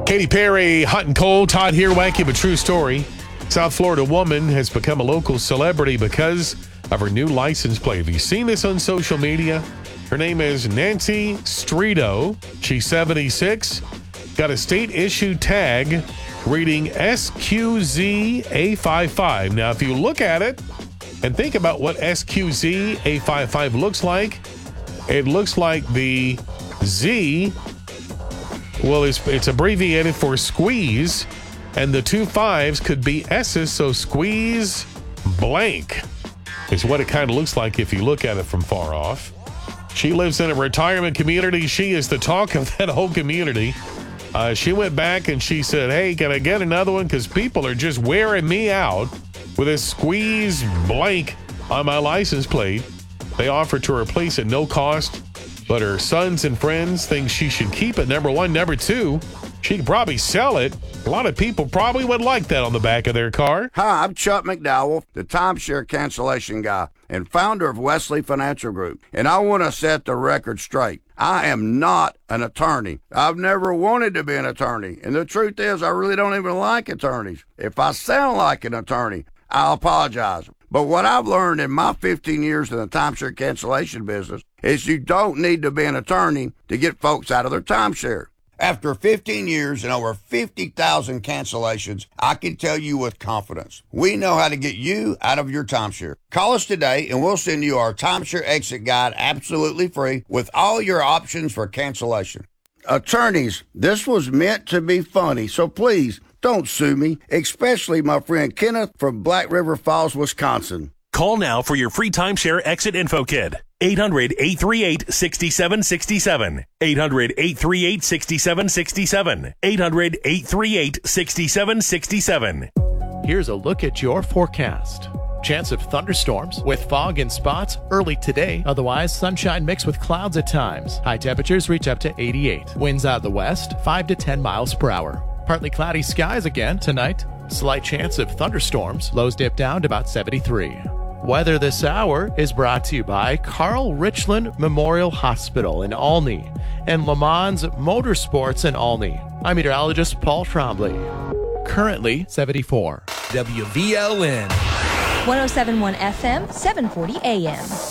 Katy Perry, hot and cold. Todd here, wacky but true story. South Florida woman has become a local celebrity because of her new license plate. Have you seen this on social media? Her name is Nancy Streeto. She's 76. Got a state-issued tag reading SQZA55. Now, if you look at it and think about what SQZA55 looks like, it looks like the Z. Well, it's abbreviated for squeeze, and the two fives could be S's, so squeeze blank is what it kind of looks like if you look at it from far off. She lives in a retirement community. She is the talk of that whole community. She went back and she said, hey, can I get another one? Because people are just wearing me out with this squeeze blank on my license plate. They offered to replace it no cost, but her sons and friends think she should keep it, number one. Number two, she could probably sell it. A lot of people probably would like that on the back of their car. Hi, I'm Chuck McDowell, the timeshare cancellation guy and founder of Wesley Financial Group. And I want to set the record straight. I am not an attorney. I've never wanted to be an attorney. And the truth is, I really don't even like attorneys. If I sound like an attorney, I'll apologize. But what I've learned in my 15 years in the timeshare cancellation business is you don't need to be an attorney to get folks out of their timeshare. After 15 years and over 50,000 cancellations, I can tell you with confidence, we know how to get you out of your timeshare. Call us today and we'll send you our timeshare exit guide absolutely free with all your options for cancellation. Attorneys, this was meant to be funny, so please don't sue me, especially my friend Kenneth from Black River Falls, Wisconsin. Call now for your free timeshare exit info kit. 800-838-6767. 800-838-6767. 800-838-6767. Here's a look at your forecast. Chance of thunderstorms with fog in spots early today. Otherwise, sunshine mixed with clouds at times. High temperatures reach up to 88. Winds out of the west, 5 to 10 miles per hour. Partly cloudy skies again tonight. Slight chance of thunderstorms. Lows dip down to about 73. Weather this hour is brought to you by Carl Richland Memorial Hospital in Olney and Le Mans Motorsports in Olney. I'm meteorologist Paul Trombley. Currently 74. WVLN 107.1 FM, 740 AM.